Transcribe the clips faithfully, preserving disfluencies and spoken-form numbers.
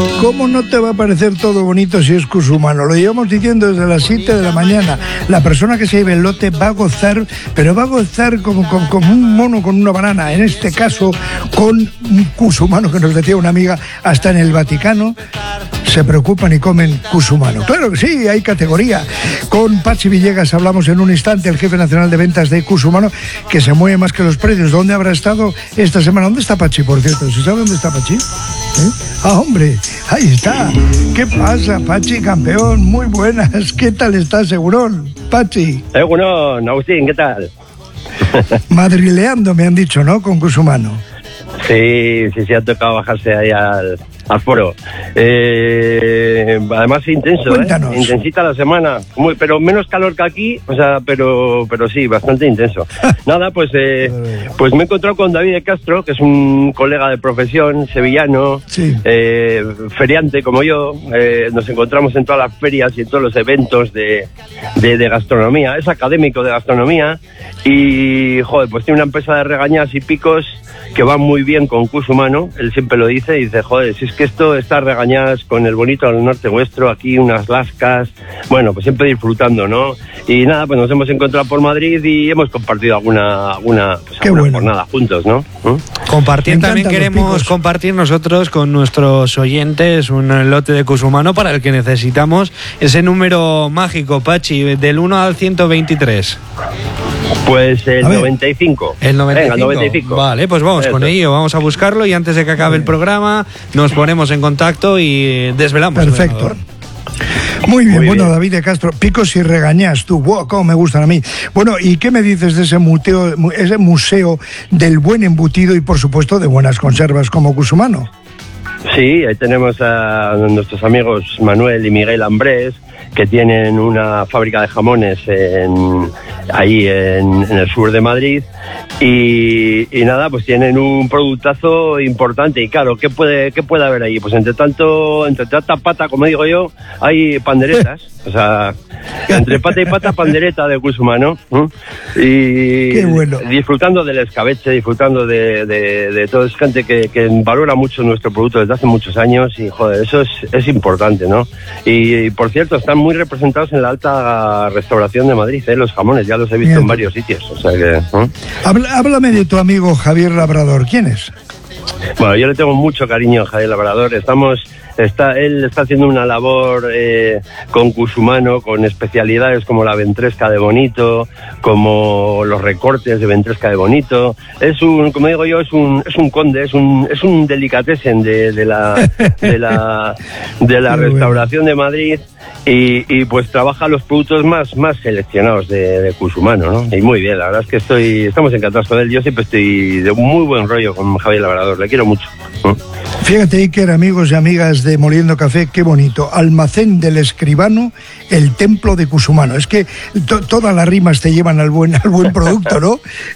¿Cómo no te va a parecer todo bonito si es cusumano? Lo llevamos diciendo desde las siete de la mañana. La persona que se lleve el lote va a gozar, pero va a gozar como, como, como un mono con una banana. En este caso, con un cusumano que nos decía una amiga, hasta en el Vaticano se preocupan y comen cusumano. Claro que sí, hay categoría. Con Pachi Villegas hablamos en un instante, el jefe nacional de ventas de cusumano, que se mueve más que los precios. ¿Dónde habrá estado esta semana? ¿Dónde está Pachi, por cierto? ¿Se sabe dónde está Pachi? ¿Eh? Ah, hombre, ahí está. ¿Qué pasa, Pachi, campeón? Muy buenas. ¿Qué tal estás, Segurón? Pachi. Eh, bueno, Agustín, ¿qué tal? Madrileando, me han dicho, ¿no? Con cusumano. Sí, sí, sí, ha tocado bajarse ahí al, al foro. Eh, además, intenso, Cuéntanos. ¿eh? Intensita la semana, muy, pero menos calor que aquí, o sea, pero pero sí, bastante intenso. Nada, pues eh, pues me he encontrado con David de Castro, que es un colega de profesión, sevillano, sí. eh, feriante como yo. Eh, nos encontramos en todas las ferias y en todos los eventos de, de, de gastronomía. Es académico de gastronomía y, joder, pues tiene una empresa de regañas y picos que va muy bien con cusumano. Él siempre lo dice y dice, joder, si es que esto está regañadas con el bonito del norte vuestro, aquí unas lascas, bueno, pues siempre disfrutando, ¿no? Y nada, pues nos hemos encontrado por Madrid y hemos compartido alguna, alguna, pues Qué alguna bueno. jornada juntos, ¿no? ¿Mm? Compartir también queremos compartir nosotros con nuestros oyentes un lote de cusumano para el que necesitamos ese número mágico, Pachi, del uno al ciento veintitrés. Pues el noventa y cinco. El noventa y cinco. Venga, noventa y cinco. Vale, pues vamos Eso. con ello, vamos a buscarlo y antes de que acabe el programa nos ponemos en contacto y desvelamos. Perfecto. Muy bien, Muy bueno, bien. David de Castro, picos y regañás, tú, wow, cómo me gustan a mí. Bueno, ¿y qué me dices de ese museo, ese museo del buen embutido y, por supuesto, de buenas conservas como cusumano? Sí, ahí tenemos a nuestros amigos Manuel y Miguel Ambrés, que tienen una fábrica de jamones en, ahí en, en el sur de Madrid. Y, y nada, pues tienen un productazo importante. Y claro, ¿qué puede, qué puede haber ahí? Pues entre tanto, entre tanta pata, como digo yo, hay panderetas. O sea, entre pata y pata, pandereta de cusumano. ¿Mm? Y Qué bueno. Disfrutando del escabeche, disfrutando de, de, de toda esa gente que, que valora mucho nuestro producto desde hace muchos años. Y joder, eso es, es importante, ¿no? Y, y por cierto, están muy representados en la alta restauración de Madrid, ¿eh? Los jamones, ya los he visto Bien. en varios sitios. O sea que, ¿eh? Habla, háblame de tu amigo Javier Labrador, ¿quién es? Bueno, yo le tengo mucho cariño a Javier Labrador. Estamos, está, él está haciendo una labor eh, con cusumano, con especialidades como la ventresca de bonito, como los recortes de ventresca de bonito. Es un, como digo yo, es un, es un conde, es un, es un delicatessen de, de la, de la, de la restauración de Madrid. Y, y pues trabaja los productos más, más seleccionados de, de cusumano, ¿no? Y muy bien, la verdad es que estoy, estamos encantados con él. Yo siempre estoy de muy buen rollo con Javier Labrador, le quiero mucho. Fíjate, Iker, amigos y amigas de Moliendo Café, qué bonito. Almacén del Escribano, el templo de Cusumano. Es que to, todas las rimas te llevan al buen, al buen producto, ¿no?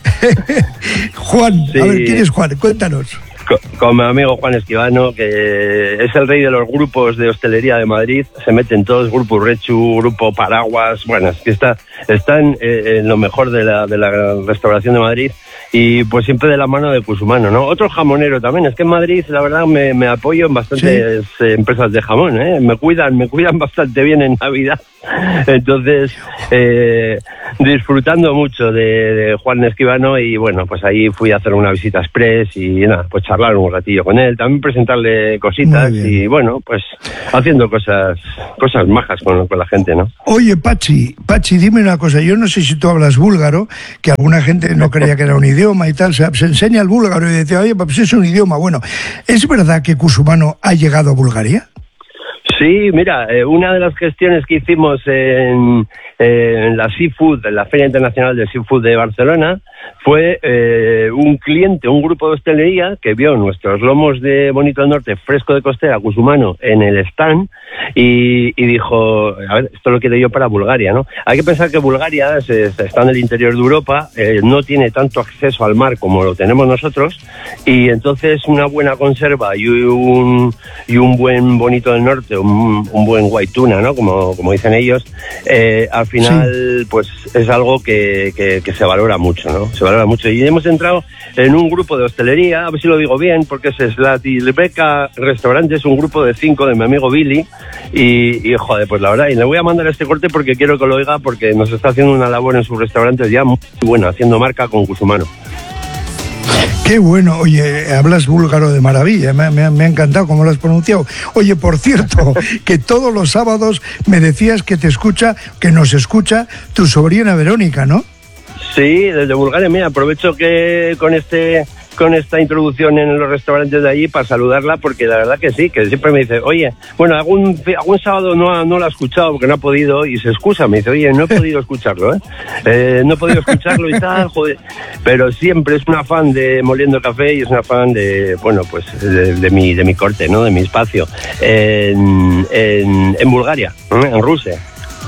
Juan, sí. A ver, ¿quién es Juan? Cuéntanos. Con, con mi amigo Juan Escribano, que es el rey de los grupos de hostelería de Madrid. Se meten todos, Grupo Urrechu, Grupo Paraguas. Bueno, es que está, están eh, en lo mejor de la, de la restauración de Madrid. Y pues siempre de la mano de Cusumano, ¿no? Otro jamonero también. Es que en Madrid, la verdad, me, me apoyo en bastantes ¿Sí? empresas de jamón, ¿eh? Me cuidan, me cuidan bastante bien en Navidad. Entonces, eh, disfrutando mucho de, de Juan Escribano. Y bueno, pues ahí fui a hacer una visita express y nada, pues charlar un ratillo con él. También presentarle cositas y bueno, pues haciendo cosas cosas majas con, con la gente, ¿no? Oye, Pachi, Pachi, dime una cosa. Yo no sé si tú hablas búlgaro, que alguna gente no creía que era un idioma y tal, se, se enseña el búlgaro y decía, oye, pues es un idioma. Bueno, ¿es verdad que Cusumano ha llegado a Bulgaria? Sí, mira, eh, una de las gestiones que hicimos en, eh, en la Seafood, en la Feria Internacional de Seafood de Barcelona, fue eh, un cliente, un grupo de hostelería que vio nuestros lomos de Bonito del Norte, fresco de costera, Cusumano, en el stand y, y dijo, a ver, esto lo quiero yo para Bulgaria, ¿no? Hay que pensar que Bulgaria es, es, está en el interior de Europa, eh, no tiene tanto acceso al mar como lo tenemos nosotros y entonces una buena conserva y un, y un buen Bonito del Norte, un, un buen white tuna, ¿no? Como, como dicen ellos, eh, al al final sí. pues es algo que, que, que se valora mucho, ¿no? Se valora mucho. Y hemos entrado en un grupo de hostelería, a ver si lo digo bien, porque es Slatilbeca Restaurante, es un grupo de cinco de mi amigo Billy, y, y joder, pues la verdad, y le voy a mandar este corte porque quiero que lo oiga, porque nos está haciendo una labor en sus restaurantes ya muy buena, haciendo marca con Cusumano. Qué bueno, oye, hablas búlgaro de maravilla, me, me, me ha encantado cómo lo has pronunciado. Oye, por cierto, que todos los sábados me decías que te escucha, que nos escucha tu sobrina Verónica, ¿no? Sí, desde Bulgaria, mira, aprovecho que con este con esta introducción en los restaurantes de allí para saludarla, porque la verdad que sí, que siempre me dice, oye, bueno, algún algún sábado no, ha, no lo ha escuchado porque no ha podido, y se excusa, me dice, oye, no he podido escucharlo, ¿eh? eh no he podido escucharlo y tal, joder, pero siempre es una fan de Moliendo Café y es una fan de, bueno, pues de, de mi de mi corte, ¿no? De mi espacio en, en, en Bulgaria, ¿no? En Rusia.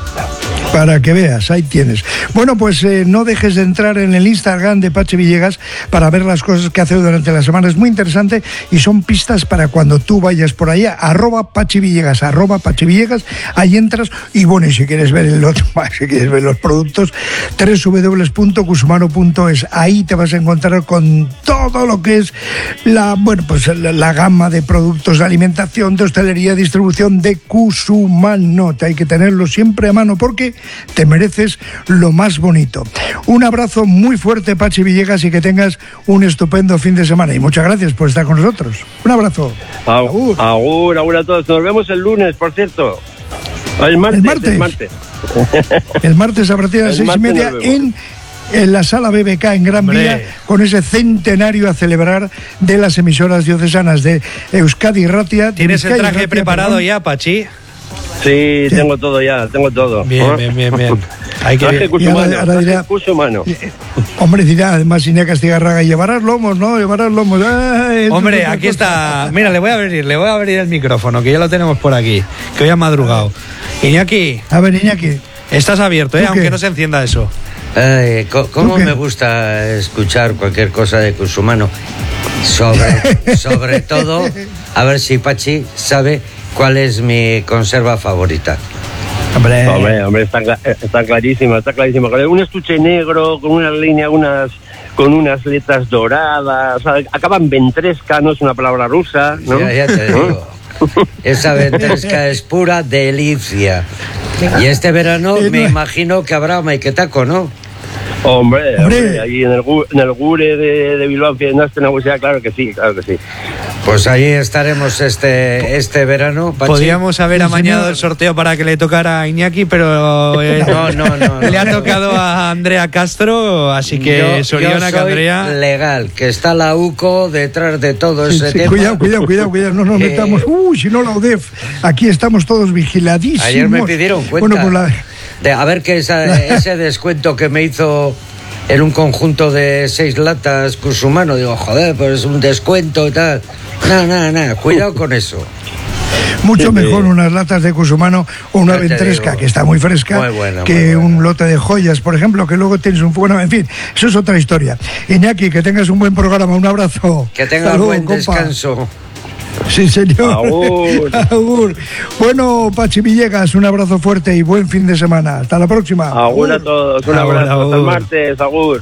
Para que veas, ahí tienes. Bueno, pues eh, no dejes de entrar en el Instagram de Pachi Villegas para ver las cosas que hace durante la semana. Es muy interesante y son pistas para cuando tú vayas por allá. Arroba Pachi Villegas, arroba Pachi Villegas. Ahí entras y bueno, y si quieres ver el otro, si quieres ver los productos, doble u doble u doble u punto cusumano punto es. Ahí te vas a encontrar con todo lo que es la, bueno, pues la, la gama de productos de alimentación, de hostelería, distribución de Cusumano. Hay que tenerlo siempre a mano porque te mereces lo más bonito. Un abrazo muy fuerte, Pachi Villegas, y que tengas un estupendo fin de semana. Y muchas gracias por estar con nosotros. Un abrazo. Agur, agur, agur a todos. Nos vemos el lunes, por cierto. El martes. El martes. El martes, el martes a partir de las seis y media en... en la sala B B K en Gran Vía, Hombre. con ese centenario a celebrar de las emisoras diocesanas de Euskadi y Ratia. ¿Tienes el traje Ratia, preparado perdón? ya, Pachi? Sí, sí, tengo todo ya, tengo todo. Bien, ¿eh? bien, bien, bien. Hay que traje Cusumano, ahora, ahora dirá, Cusumano. Hombre, dirá, además Iñaki Astigarraga, llevarás lomos, ¿no? Llevarás lomos. Ay, Hombre, aquí está. Mira, le voy a abrir, le voy a abrir el micrófono, que ya lo tenemos por aquí, que hoy ha madrugado. Iñaki. A ver, Iñaki. Estás abierto, ¿eh? Aunque no se encienda eso. Ay, ¿Cómo me gusta escuchar cualquier cosa de Cusumano? Sobre, sobre todo, a ver si Pachi sabe cuál es mi conserva favorita. Hombre, hombre, hombre está, está clarísimo, está clarísimo. Un estuche negro, con una línea, unas, con unas letras doradas, o sea, acaban ventresca, no es una palabra rusa, ¿no? Ya, ya te digo. Esa ventresca es pura delicia. Y este verano me imagino que habrá maiketako, ¿no? Hombre, hombre, hombre, allí en el, en el Gure de, de Bilbao, en Astenagusia, claro que sí, claro que sí. Pues allí estaremos este este verano. Pachi. Podríamos haber amañado el sorteo para que le tocara a Iñaki, pero eh, no, no, no, le no, ha no. tocado a Andrea Castro, así que Soriona que Andrea. Legal, que está la U C O detrás de todo sí, ese sí, tema. Cuidado, cuidado, cuidado, cuidado, no nos eh, metamos. Uy, si no la U D E F, aquí estamos todos vigiladísimos. Ayer me pidieron cuenta. Bueno, pues la... de, a ver qué esa, ese descuento que me hizo en un conjunto de seis latas Cusumano, digo, joder, pues es un descuento y tal. No, no, no, cuidado con eso. Mucho mejor unas latas de Cusumano o una ventresca, digo, que está muy fresca, muy buena, que muy buena. Un lote de joyas, por ejemplo, que luego tienes un... Bueno, en fin, eso es otra historia. Iñaki, que tengas un buen programa, un abrazo. Que tengas Salud, buen compa. descanso. Sí, señor. Agur. Agur. Bueno, Pachi Villegas, un abrazo fuerte y buen fin de semana. Hasta la próxima. Agur, agur. a todos. Un abrazo. Agur. Hasta el martes. Agur.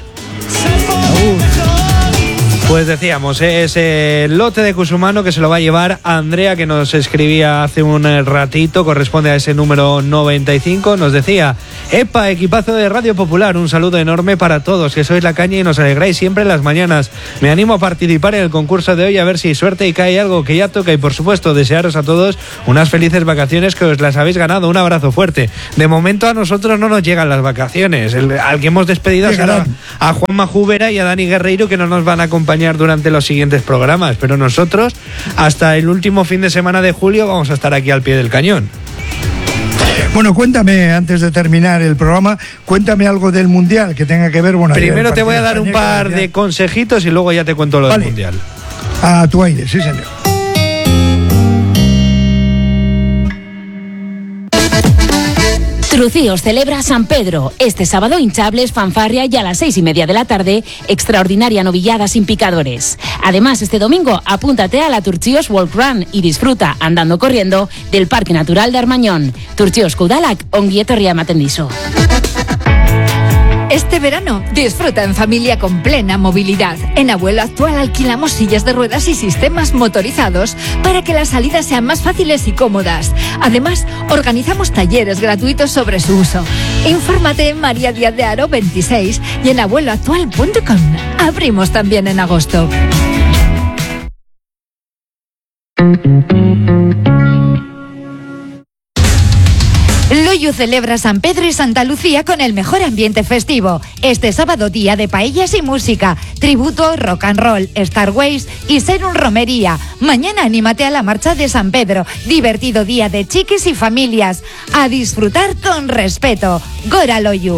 Agur. Pues decíamos, ese lote de Cusumano que se lo va a llevar Andrea, que nos escribía hace un ratito, corresponde a ese número noventa y cinco, nos decía: epa, equipazo de Radio Popular, un saludo enorme para todos, que sois la caña y nos alegráis siempre en las mañanas. Me animo a participar en el concurso de hoy, a ver si suerte y cae algo que ya toca, y por supuesto desearos a todos unas felices vacaciones, que os las habéis ganado. Un abrazo fuerte. De momento a nosotros no nos llegan las vacaciones. El, al que hemos despedido será a Juanma Júbera y a Dani Guerreiro, que no nos van a acompañar durante los siguientes programas, pero nosotros hasta el último fin de semana de julio vamos a estar aquí al pie del cañón. Bueno, cuéntame, antes de terminar el programa, cuéntame algo del Mundial que tenga que ver... Bueno, primero te voy a dar un par de consejitos y luego ya te cuento lo vale. del Mundial. A tu aire, sí señor. Trucíos celebra San Pedro. Este sábado hinchables, fanfarria y a las seis y media de la tarde, extraordinaria novillada sin picadores. Además, este domingo apúntate a la Turchíos Walk Run y disfruta, andando corriendo, del Parque Natural de Armañón. Turchíos Kudalak, ongi etorria ematen dizu. Este verano, disfruta en familia con plena movilidad. En Abuelo Actual alquilamos sillas de ruedas y sistemas motorizados para que las salidas sean más fáciles y cómodas. Además, organizamos talleres gratuitos sobre su uso. Infórmate en María Díaz de Haro veintiséis y en abuelo actual punto com. Abrimos también en agosto. Loyu celebra San Pedro y Santa Lucía con el mejor ambiente festivo. Este sábado, día de paellas y música, tributo, rock and roll, Star Ways y Serum Romería. Mañana anímate a la marcha de San Pedro. Divertido día de chiquis y familias. A disfrutar con respeto. Gora Loyu.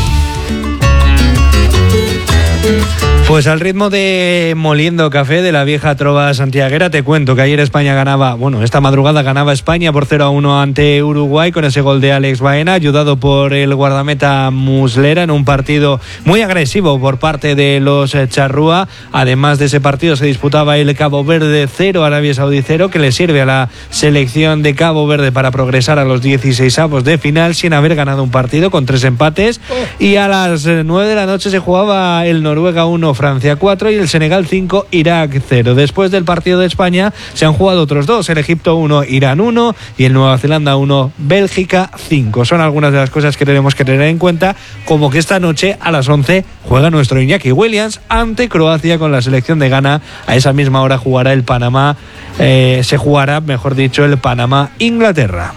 Pues al ritmo de Moliendo Café de la vieja trova santiaguera, te cuento que ayer España ganaba, bueno, esta madrugada ganaba España por cero a uno ante Uruguay con ese gol de Alex Baena, ayudado por el guardameta Muslera en un partido muy agresivo por parte de los charrúa. Además de ese partido se disputaba el Cabo Verde cero, Arabia Saudí cero, que le sirve a la selección de Cabo Verde para progresar a los dieciseisavos de final sin haber ganado un partido, con tres empates. Y a las nueve de la noche se jugaba el Noruega uno, Francia cuatro y el Senegal cinco, Irak cero. Después del partido de España se han jugado otros dos, el Egipto uno, Irán uno y el Nueva Zelanda uno, Bélgica cinco. Son algunas de las cosas que tenemos que tener en cuenta, como que esta noche a las once juega nuestro Iñaki Williams ante Croacia con la selección de Ghana. A esa misma hora jugará el Panamá, eh, se jugará, mejor dicho, el Panamá-Inglaterra.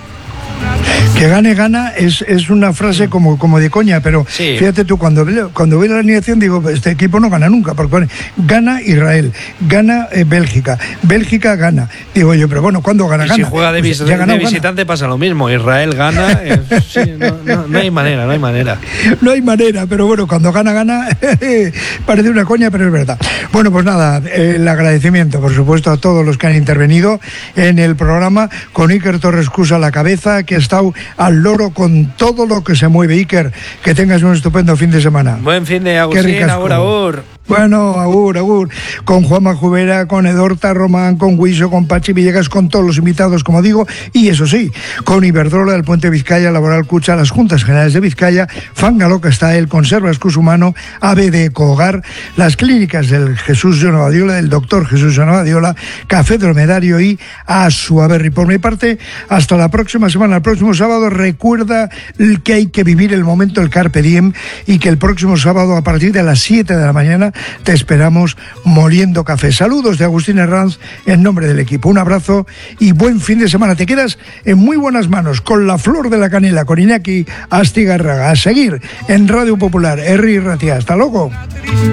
Que gane, gana, es, es una frase como, como de coña, pero sí. Fíjate tú, cuando veo, cuando veo la alineación digo, este equipo no gana nunca, porque gana Israel, gana eh, Bélgica, Bélgica gana. Digo yo, pero bueno, ¿cuándo gana? Y gana. Si juega de, vis- pues ganado, de visitante gana. Pasa lo mismo, Israel gana, eh, sí, no, no, no hay manera, no hay manera. No hay manera, pero bueno, cuando gana, gana, parece una coña, pero es verdad. Bueno, pues nada, eh, el agradecimiento, por supuesto, a todos los que han intervenido en el programa, con Iker Torres Cruz a la cabeza, que ha estado al loro con todo lo que se mueve. Iker, que tengas un estupendo fin de semana. Buen fin de Agustín, agur, agur. Bueno, agur, agur, con Juanma Jubera, con Edorta Román, con Guiso, con Pachi Villegas, con todos los invitados, como digo, y eso sí, con Iberdrola, el Puente Vizcaya, Laboral Cucha, las Juntas Generales de Vizcaya, Fangalo que está el Conservas Cusumano, A B de Ecohogar, las clínicas del Jesús Joan Badiola, del doctor Jesús Joan Badiola, Café Dromedario y Asuaberri. Por mi parte, hasta la próxima semana, el próximo sábado. Recuerda que hay que vivir el momento, el Carpe Diem, y que el próximo sábado, a partir de las siete de la mañana, te esperamos Moliendo Café. Saludos de Agustín Herranz en nombre del equipo. Un abrazo y buen fin de semana. Te quedas en muy buenas manos con la flor de la canela, con Iñaki Astigarraga. A seguir en Radio Popular, Herri Ratia. Hasta luego.